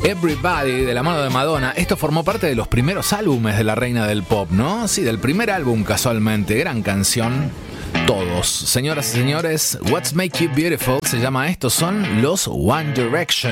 Everybody, de la mano de Madonna. Esto formó parte de los primeros álbumes de la reina del pop, ¿no? Sí, del primer álbum, casualmente. Gran canción. Todos. Señoras y señores, What's Make You Beautiful se llama esto. Son los One Direction.